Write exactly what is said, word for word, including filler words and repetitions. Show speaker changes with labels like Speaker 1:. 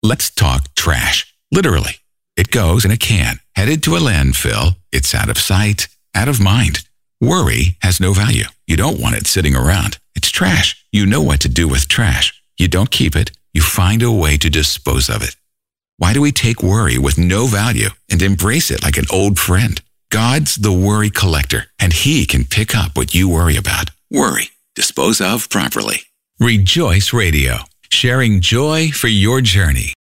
Speaker 1: Let's talk trash. Literally. It goes in a can, headed to a landfill. It's out of sight, out of mind. Worry has no value. You don't want it sitting around. It's trash. You know what to do with trash. You don't keep it. You find a way to dispose of it. Why do we take worry with no value and embrace it like an old friend? God's the worry collector, and He can pick up what you worry about. Worry. Dispose of properly. Rejoice Radio. Sharing joy for your journey.